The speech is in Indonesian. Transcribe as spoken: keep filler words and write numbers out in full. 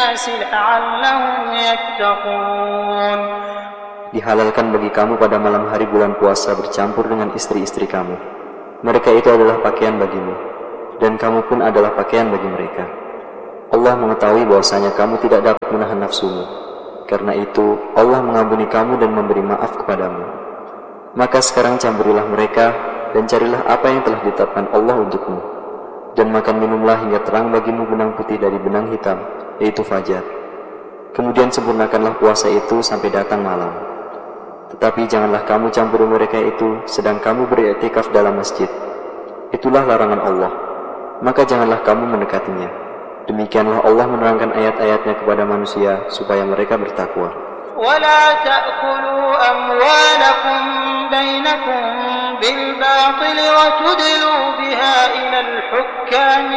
الناس لعلهم يتقون. Dihalalkan bagi kamu pada malam hari bulan puasa bercampur dengan istri-istri kamu. Mereka itu adalah pakaian bagimu, dan kamu pun adalah pakaian bagi mereka. Allah mengetahui bahwasanya kamu tidak dapat menahan nafsumu. Karena itu, Allah mengampuni kamu dan memberi maaf kepadamu. Maka sekarang campurilah mereka, dan carilah apa yang telah ditetapkan Allah untukmu. Dan makan minumlah hingga terang bagimu benang putih dari benang hitam, yaitu fajar. Kemudian sempurnakanlah puasa itu sampai datang malam. Tetapi janganlah kamu campuri mereka itu sedang kamu beriktikaf dalam masjid. Itulah larangan Allah. Maka janganlah kamu mendekatinya. Demikianlah Allah menerangkan ayat-ayatnya kepada manusia supaya mereka bertakwa. وَلَا تَأْكُلُوا أَمْوَالَكُمْ بَيْنَكُمْ بِالْبَاطِلِ وَتُدْلُوا بِهَا إِلَى الْحُكَّامِ